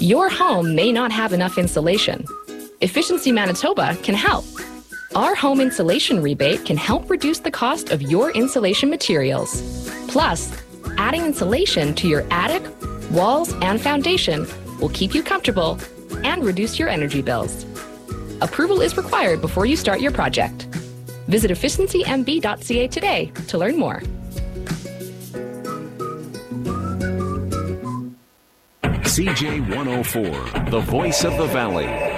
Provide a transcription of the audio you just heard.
Your home may not have enough insulation. Efficiency Manitoba can help. Our home insulation rebate can help reduce the cost of your insulation materials. Plus, adding insulation to your attic, walls, and foundation will keep you comfortable and reduce your energy bills. Approval is required before you start your project. Visit efficiencymb.ca today to learn more. CJ104, the voice of the valley.